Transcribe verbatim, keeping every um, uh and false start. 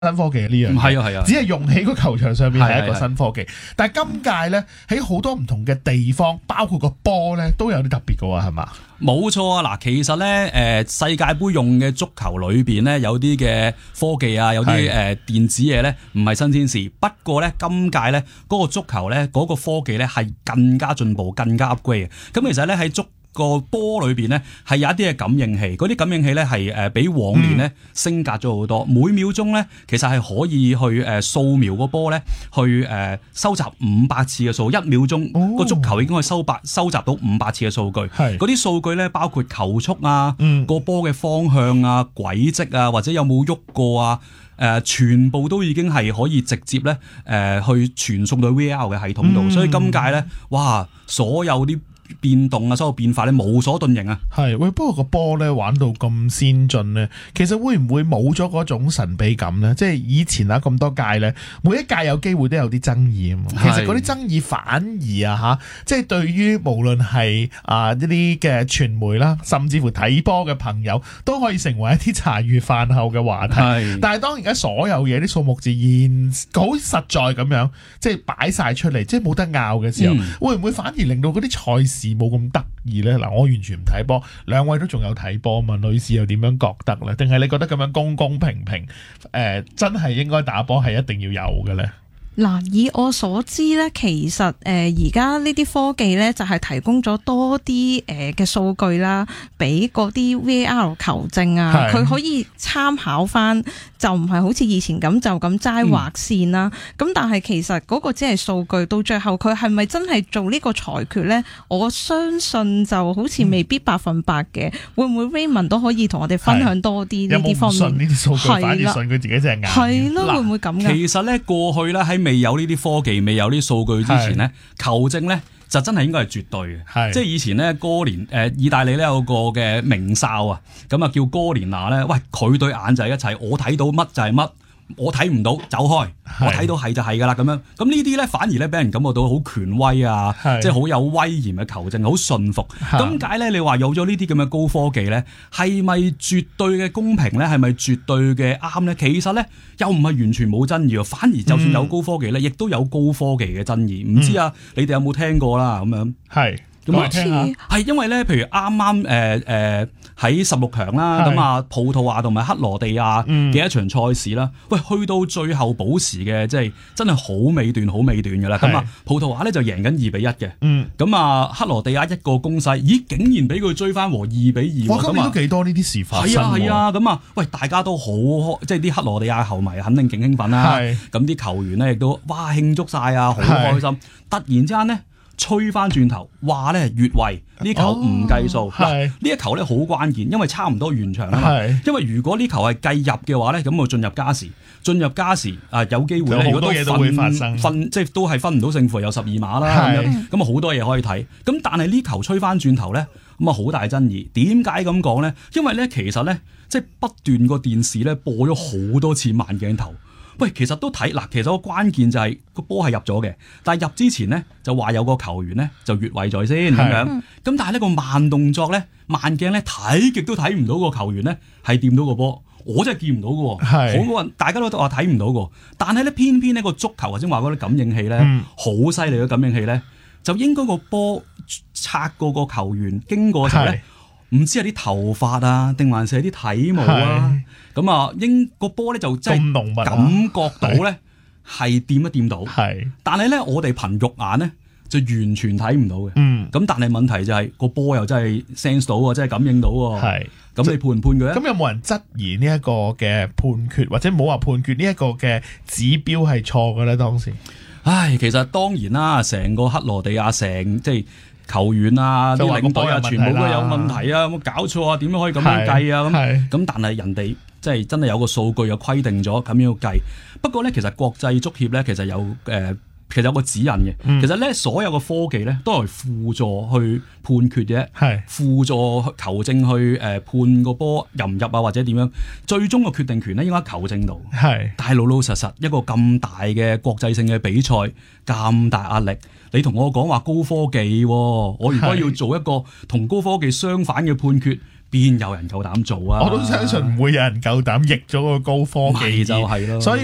新科技呢樣嘢， 係啊係啊， 只係用喺個球場上面係一個新科技。但係今屆咧喺好多唔同嘅地方，包括個波咧都有啲特別嘅喎，係嘛？ 冇錯啊！嗱，其實咧，誒世界盃用嘅足球裏邊咧，有啲嘅科技啊，有啲誒電子嘢咧，唔係新鮮事。不過咧，今屆咧嗰個足球咧嗰個科技咧係更加進步、更加 upgrade 嘅。咁其實咧喺足個波裏邊咧係有一啲嘅感應器，嗰啲感應器咧係誒比往年咧升格咗好多。嗯、每秒鐘咧其實係可以去誒掃描個波咧，去誒收集五百次嘅數，一秒鐘個、哦、足球已經可以收百收集到五百次嘅數據。係嗰啲數據咧包括球速啊、嗯、個波嘅方向啊、軌跡啊，或者有冇喐過啊，誒、呃、全部都已經係可以直接咧誒、呃、去傳送到 V R 嘅系統度。嗯、所以今屆咧，哇，所有啲變動啊，所有變化咧無所遁形啊！ 係喂，不過個波咧玩到咁先進咧，其實會唔會冇咗嗰種神秘感咧？即係以前啊咁多屆咧，每一屆有機會都有啲爭議啊嘛。其實嗰啲爭議反而啊嚇，即係對於無論係啊一啲嘅傳媒啦，甚至乎睇波嘅朋友，都可以成為一啲茶餘飯後嘅話題。係，但係當而家所有嘢啲數目字現好實在咁樣，即係擺晒出嚟，即係冇得拗嘅時候，嗯、會唔會反而令到嗰啲賽事冇咁得意咧？嗱，我完全唔睇波，兩位都仲有睇波嘛？女士又點樣覺得咧？定係你覺得咁樣公公平平？誒、呃，真係應該打波係一定要有嘅咧？ 嗱，以我所知咧，其實誒而家呢啲科技咧就係提供咗多啲誒嘅數據啦，俾嗰啲 V R 球證啊，佢可以參考翻，就唔係好似以前咁就咁齋畫線啦。咁、嗯、但係其實嗰個只係數據，到最後佢係咪真係做呢個裁決咧？我相信就好似未必百分百嘅。嗯、會唔會 Raymond 都可以同我哋分享多啲呢啲方面？有冇唔信呢啲數據，反而信佢自己隻眼？係咯，會唔會咁㗎？ 其實咧，過去咧喺未有呢啲科技、未有呢啲數據之前咧，球證咧就真係應該係絕對嘅。即係以前咧，哥連誒、呃、意大利咧有個嘅名哨啊，咁啊叫哥連拿咧，喂，佢對眼就係一切，我睇到乜就係乜。我睇唔到，走開。我睇到係就係噶啦，咁樣咁呢啲咧，反而咧俾人感覺到好權威啊，即係好有威嚴嘅球證，好信服。咁解咧，你話有咗呢啲咁嘅高科技咧，係咪絕對嘅公平咧？係咪絕對嘅啱咧？其實咧又唔係完全冇爭議，反而就算有高科技咧，亦、嗯、都有高科技嘅爭議。唔知啊，嗯、你哋有冇聽過啦？咁樣係。咁啊，係因為咧，譬如啱啱誒誒喺十六強啦，咁啊葡萄牙同埋克羅地亞嘅一場賽事啦，喂、嗯，去到最後補時嘅，即係真係好尾段，好尾段嘅啦。咁啊，葡萄牙咧就贏緊二比一嘅，咁、嗯、啊克羅地亞一個攻勢，咦，竟然俾佢追翻和二比二。 哇，今年都幾多呢啲事發生。係啊係啊， 咁啊，喂，大家都好，即係啲克羅地亞球迷肯定勁興奮啦。咁啲球員咧亦都哇慶祝晒啊，好開心。突然之間咧，吹翻轉頭，話咧越位呢球唔計數。嗱，呢一球咧好關鍵，因為差唔多完場啊嘛。因為如果呢球係計入嘅話咧，咁我進入加時，進入加時啊，有機會咧，好多嘢都會發生，分即係都係分唔到勝負，有十二碼啦咁樣，咁啊好多嘢可以睇。咁但係呢球吹翻轉頭咧，咁啊好大爭議。點解咁講咧？因為咧其實咧，即係不斷個電視咧播咗好多次慢鏡頭。喂，其實都睇嗱，其實個關鍵就係個波係入咗嘅，但係入之前咧就話有個球員咧就越位在先咁樣，咁但係呢個慢動作咧慢鏡咧睇極都睇唔到個球員咧係掂到個波，我真係見唔到嘅，好多人大家都話睇唔到嘅，但係咧偏偏呢個足球或者話嗰啲感應器咧好犀利嘅感應器咧，就應該個波擦過個球員經過嘅時候咧。唔知係啲頭髮啊，定還是係啲體毛啊？咁啊，應個波咧就即係感覺到咧係掂一掂到。係，但係咧我哋憑肉眼咧就完全睇唔到嘅。嗯，咁但係問題就係、是、個波又真係 sense 到喎，真係感應到喎。係，咁你判唔判佢咧？咁有冇人質疑呢一個嘅判決，或者冇話判決呢一個嘅指標係錯嘅咧？當時，唉，其實當然啦，成個克羅地亞成即係。球員啊，啲領隊啊，全部都有問題啊！有冇搞錯啊？點樣可以咁樣計啊？咁咁，但係人哋即係真係有個數據又規定咗咁樣要計。不過咧，其實國際足協咧，其實有誒、呃，其實有個指引嘅。嗯、其實咧，所有嘅科技咧，都係輔助去判決嘅，係輔助球證去誒、呃、判個波入唔入啊，或者點樣。最終嘅決定權咧，應該喺球證度。係，但係老老實實一個咁大嘅國際性嘅比賽，咁大壓力。你同我講話高科技，我如果要做一個同高科技相反嘅判決， 邊有人夠膽做啊？ 我都相信唔會有人夠膽逆咗個高科技， 就係咯。 所以